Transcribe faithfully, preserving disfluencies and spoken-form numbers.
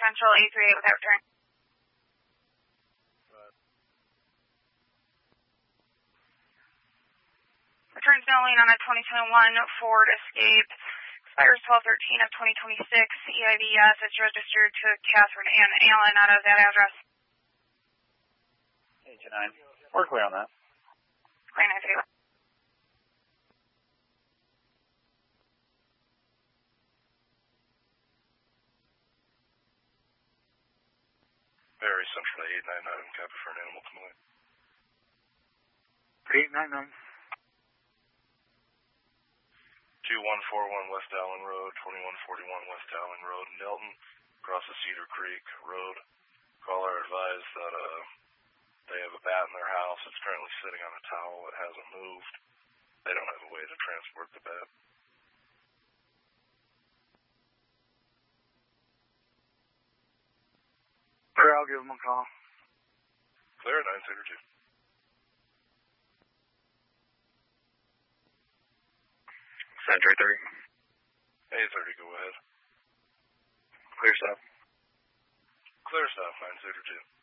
Central eight three eight without return. Returns no lane on a twenty twenty-one Ford Escape. Expires twelve thirteen of twenty twenty-six. E I V S. It's registered to Catherine Ann Allen out of that address. eight two nine. We're clear on that. Clear nine three. Barry Central eight nine nine. Copy for an animal complaint. eight nine nine. two one four one West Allen Road, twenty-one forty-one West Allen Road, Milton, across the Cedar Creek Road. Caller advised that uh, they have a bat in their house. It's currently sitting on a towel. It hasn't moved. They don't have a way to transport the bat. Clear, I'll give them a call. Clear at nine zero two. Century three. eight thirty, go ahead. Clear stop. Clear stop, nine zero two.